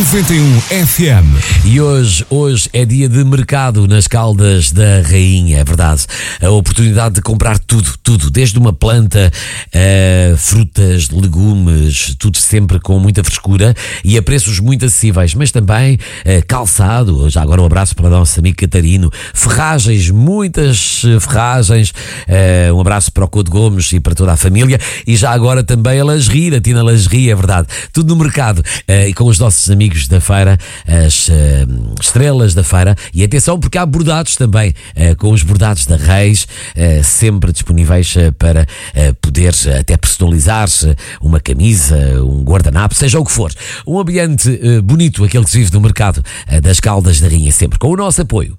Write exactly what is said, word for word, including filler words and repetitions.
noventa e um F M. E hoje, hoje é dia de mercado nas Caldas da Rainha, é verdade. A oportunidade de comprar tudo, tudo, desde uma planta, uh, frutas, legumes, tudo sempre com muita frescura e a preços muito acessíveis, mas também uh, calçado. Já agora um abraço para o nosso amigo Catarino. Ferragens, muitas ferragens. Uh, um abraço para o Couto Gomes e para toda a família. E já agora também a Lingerie, a Tina Lingerie, é verdade. Tudo no mercado uh, e com os nossos amigos da feira, as uh, estrelas da feira. E atenção, porque há bordados também, uh, com os bordados da Reis, uh, sempre disponíveis uh, para uh, poder uh, até personalizar-se uma camisa, um guardanapo, seja o que for. Um ambiente uh, bonito, aquele que se vive no mercado uh, das Caldas da Rainha, sempre com o nosso apoio.